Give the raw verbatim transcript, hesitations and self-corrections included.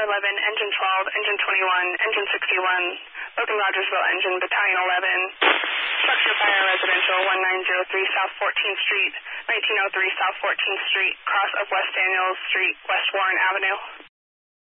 eleven, Engine twelve, Engine twenty-one, Engine sixty-one, Logan Rogersville Engine, Battalion eleven, Structure Fire Residential, nineteen oh three South fourteenth Street, nineteen oh three South fourteenth Street, cross of West Daniels Street, West Warren Avenue.